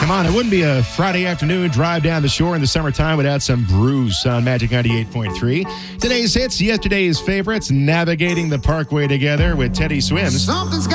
Come on, it wouldn't be a Friday afternoon drive down the shore in the summertime without some Bruce on Magic 98.3. Today's hits, yesterday's favorites, navigating the parkway together with Teddy Swims. Something's got